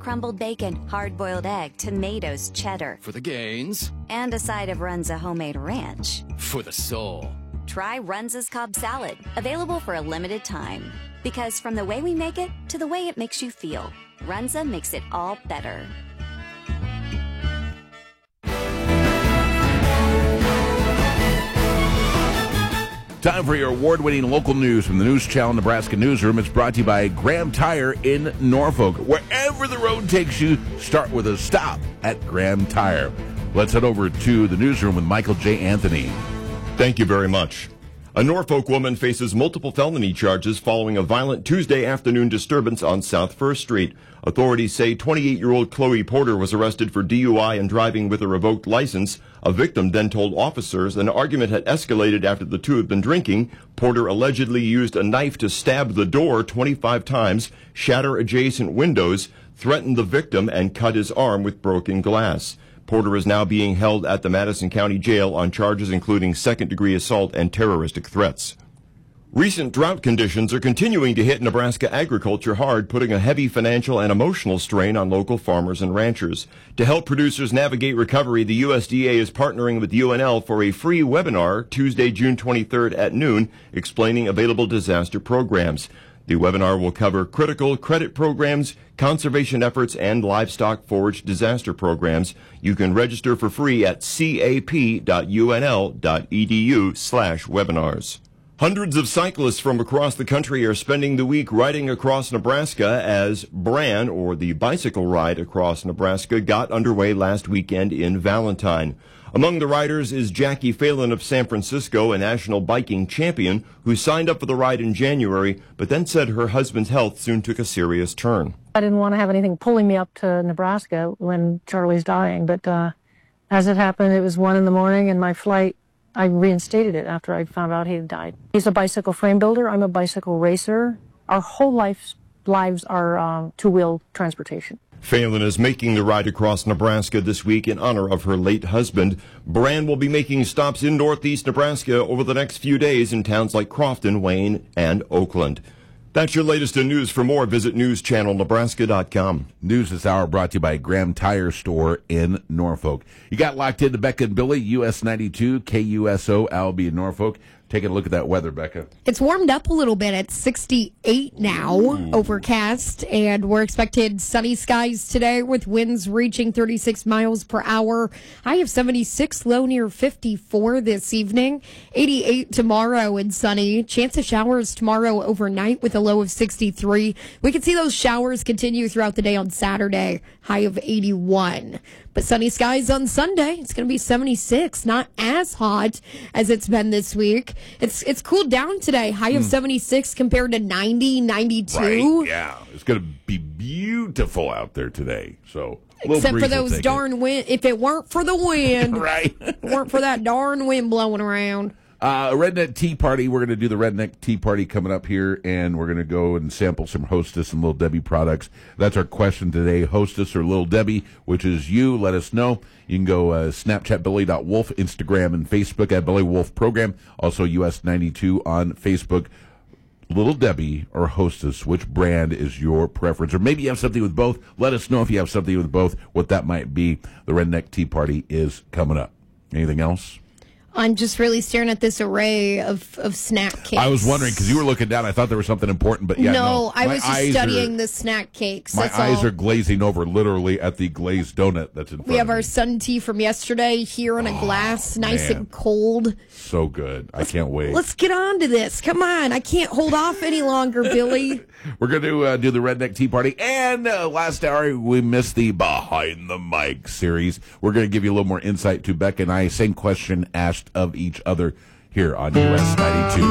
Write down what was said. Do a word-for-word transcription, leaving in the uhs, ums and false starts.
crumbled bacon, hard-boiled egg, tomatoes, cheddar. For the gains. And a side of Runza homemade ranch. For the soul. Try Runza's Cobb Salad, available for a limited time. Because from the way we make it to the way it makes you feel, Runza makes it all better. Time for your award-winning local news from the News Channel Nebraska Newsroom. It's brought to you by Graham Tire in Norfolk. Wherever the road takes you, start with a stop at Graham Tire. Let's head over to the newsroom with Michael J. Anthony. Thank you very much. A Norfolk woman faces multiple felony charges following a violent Tuesday afternoon disturbance on South First Street. Authorities say twenty-eight-year-old Chloe Porter was arrested for D U I and driving with a revoked license. A victim then told officers an argument had escalated after the two had been drinking. Porter allegedly used a knife to stab the door twenty-five times, shatter adjacent windows, threatened the victim, and cut his arm with broken glass. Porter is now being held at the Madison County Jail on charges including second-degree assault and terroristic threats. Recent drought conditions are continuing to hit Nebraska agriculture hard, putting a heavy financial and emotional strain on local farmers and ranchers. To help producers navigate recovery, the U S D A is partnering with U N L for a free webinar Tuesday, June twenty-third at noon, explaining available disaster programs. The webinar will cover critical credit programs, conservation efforts, and livestock forage disaster programs. You can register for free at cap.unl.edu slash webinars. Hundreds of cyclists from across the country are spending the week riding across Nebraska as Bran, or the Bicycle Ride Across Nebraska, got underway last weekend in Valentine. Among the riders is Jackie Phelan of San Francisco, a national biking champion, who signed up for the ride in January, but then said her husband's health soon took a serious turn. I didn't want to have anything pulling me up to Nebraska when Charlie's dying, but uh, as it happened, it was one in the morning, and my flight, I reinstated it after I found out he had died. He's a bicycle frame builder. I'm a bicycle racer. Our whole life, lives are um, two-wheel transportation. Phelan is making the ride across Nebraska this week in honor of her late husband. Bran will be making stops in northeast Nebraska over the next few days in towns like Crofton, Wayne, and Oakland. That's your latest in news. For more, visit news channel nebraska dot com. News this hour brought to you by Graham Tire Store in Norfolk. You got locked into Becca and Billy, U S ninety-two, K U S O, Albany, Norfolk. Taking a look at that weather, Becca. It's warmed up a little bit. It's sixty-eight now, Ooh. Overcast, and we're expected sunny skies today with winds reaching thirty-six miles per hour. High of seventy-six, low near fifty-four this evening. eighty-eight tomorrow and sunny. Chance of showers tomorrow overnight with a low of sixty-three. We can see those showers continue throughout the day on Saturday. High of eighty-one. But sunny skies on Sunday. It's going to be seventy-six. Not as hot as it's been this week. It's it's cooled down today. High of mm. seventy-six compared to ninety, ninety-two. Right, yeah. It's going to be beautiful out there today. So, except for those darn wind. If it weren't for the wind. Right. weren't for that darn wind blowing around. Uh, a Redneck Tea Party. We're going to do the Redneck Tea Party coming up here, and we're going to go and sample some Hostess and Little Debbie products. That's our question today, Hostess or Little Debbie, which is you. Let us know. You can go uh, Snapchat Billy dot Wolf, Instagram and Facebook at Billy Wolf Program. Also U S ninety-two on Facebook. Little Debbie or Hostess, which brand is your preference? Or maybe you have something with both. Let us know if you have something with both, what that might be. The Redneck Tea Party is coming up. Anything else? I'm just really staring at this array of, of snack cakes. I was wondering, because you were looking down, I thought there was something important, but yeah, no. No, I was just studying are, the snack cakes. My that's eyes all. are glazing over literally at the glazed donut that's in front of me. We have our sun tea from yesterday here in a oh, glass, nice man. and cold. So good. I can't wait. Let's get on to this. Come on. I can't hold off any longer, Billy. We're going to uh, do the Redneck Tea Party. And uh, last hour, we missed the Behind the Mic series. We're going to give you a little more insight to Becca and I. Same question asked of each other here on U S ninety-two.